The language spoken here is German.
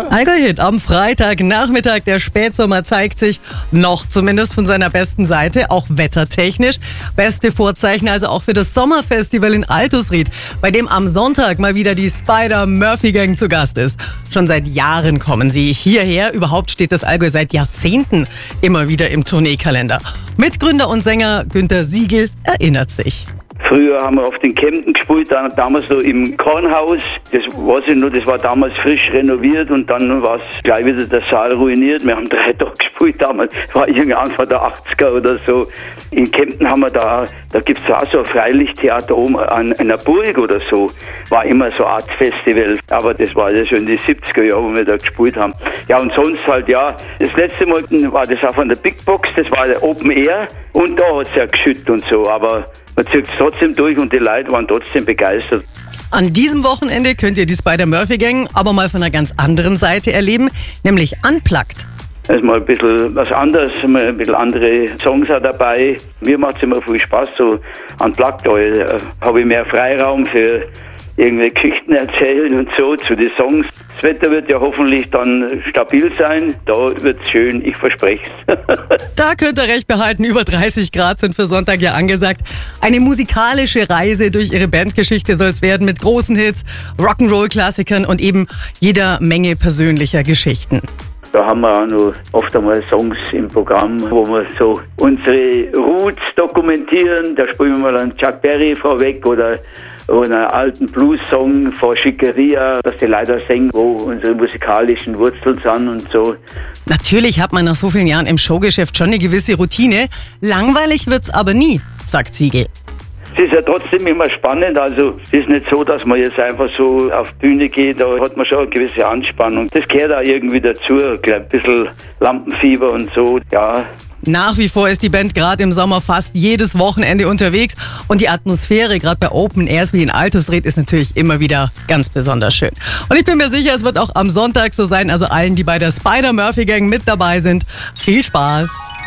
Allgäu-Hit am Freitagnachmittag. Der Spätsommer zeigt sich noch zumindest von seiner besten Seite, auch wettertechnisch. Beste Vorzeichen also auch für das Sommerfestival in Altusried, bei dem am Sonntag mal wieder die Spider-Murphy-Gang zu Gast ist. Schon seit Jahren kommen sie hierher. Überhaupt steht das Allgäu seit Jahrzehnten immer wieder im Tourneekalender. Mitgründer und Sänger Günter Siegel erinnert sich. Früher haben wir auf den Kempten gespielt, damals so im Kornhaus. Das weiß ich nur, das war damals frisch renoviert und dann war es gleich wieder der Saal ruiniert. Wir haben 3 Tage gespielt damals, war irgendwie Anfang der 80er oder so. In Kempten haben wir da gibt es auch so ein Freilichttheater oben an einer Burg oder so. War immer so eine Art Festival, aber das war ja schon in die 70er Jahre, wo wir da gespielt haben. Ja, und sonst halt, ja, das letzte Mal war das auch von der Big Box, das war der Open Air und da hat es ja geschüttet und so, aber man zieht es trotzdem durch und die Leute waren trotzdem begeistert. An diesem Wochenende könnt ihr die Spider-Murphy-Gang aber mal von einer ganz anderen Seite erleben, nämlich unplugged. Da ist mal ein bisschen was anderes, mal ein bisschen andere Songs auch dabei. Mir macht es immer viel Spaß, so unplugged, da habe ich mehr Freiraum für irgendwelche Geschichten erzählen und so zu den Songs. Das Wetter wird ja hoffentlich dann stabil sein. Da wird es schön, ich verspreche es. Da könnt ihr recht behalten, über 30 Grad sind für Sonntag ja angesagt. Eine musikalische Reise durch ihre Bandgeschichte soll es werden mit großen Hits, Rock'n'Roll-Klassikern und eben jeder Menge persönlicher Geschichten. Da haben wir auch noch oft einmal Songs im Programm, wo wir so unsere Roots dokumentieren. Da spielen wir mal einen Chuck Berry vorweg oder einen alten Blues-Song von Schickeria, dass die Leute singen, wo unsere musikalischen Wurzeln sind und so. Natürlich hat man nach so vielen Jahren im Showgeschäft schon eine gewisse Routine. Langweilig wird's aber nie, sagt Siegel. Es ist ja trotzdem immer spannend, also es ist nicht so, dass man jetzt einfach so auf die Bühne geht, da hat man schon eine gewisse Anspannung. Das gehört auch irgendwie dazu, ein bisschen Lampenfieber und so, ja. Nach wie vor ist die Band gerade im Sommer fast jedes Wochenende unterwegs und die Atmosphäre gerade bei Open Airs wie in Altusried ist natürlich immer wieder ganz besonders schön. Und ich bin mir sicher, es wird auch am Sonntag so sein, also allen, die bei der Spider-Murphy-Gang mit dabei sind, viel Spaß!